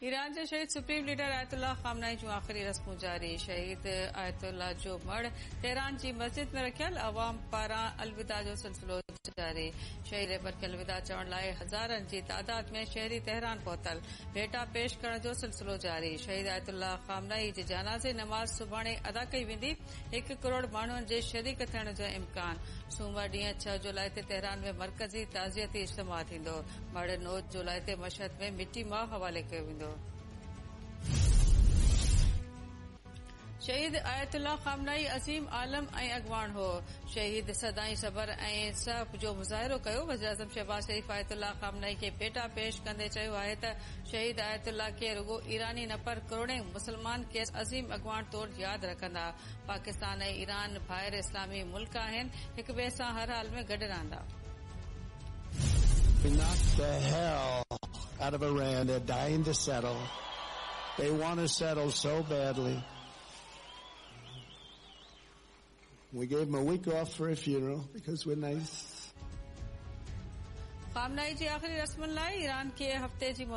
Iran जे शहीद supreme leader Ayatollah ख़ामनाई जूं आख़िरी रस्मूं जारी। शहीद आयतुल्लाह जो मड़ तेहरान जी मस्जिद में रखियल अवाम पारां अलविदा जो सिलसिलो जारी। शहीद रेबर खे अलविदा चवण लाइ हज़ारनि जी तादाद में शहरी तेहरान पहुतल। भेटा पेश करण जो सिलसिलो जारी। शहीद आयतुल्लाह ख़ामनाई जे जनाज़े नमाज़ सुभाणे अदा कई वेंदी। 1 करोड़ माण्हुनि जे शरीक थियण जो इम्कान। सूमर ॾींहुं 6 जुलाई ते तेहरान में मरकज़ी ताज़ियती इज्तिमा थींदो। मड़ 9 जुलाई ते मशहद में मिटी मां हवाले कयो वेंदो। शहीद आयतुल्लाह ख़ामनाई अज़ीम आलम ऐं अॻवान हो। शहीद सदाईं सबर ऐं इंसाफ़ जो मुज़ाहिरो कयो। वज़ीर आज़म शहबाज़ शरीफ़ आयतुल्लाह ख़ामनाई खे भेटा पेश कंदे चयो आहे त शहीद आयतुल्लाह खे रुगो ईरानी न पर करोड़े मुसलमान खेसि अज़ीम अॻवान तौरु यादि रखंदा। पाकिस्तान ऐं ईरान भाइर इस्लामी मुल्क आहिनि, हिक ॿिए सां हर हाल में गॾु रहंदा। We knocked the hell out of Iran. They're dying to settle. They want to settle so badly. We gave them a week off for a funeral because we're nice. ख़ामनाई जी आख़िरी रस्मनि लाइ ईरान खे हफ़्ते जी